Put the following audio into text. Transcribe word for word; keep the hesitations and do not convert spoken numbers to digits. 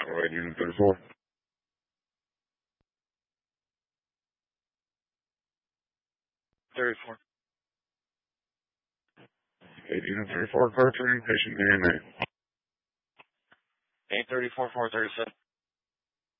Alright, unit thirty-four. thirty-four. Okay, unit thirty-four, car turning, patient A M A. eight thirty-four, four thirty-seven.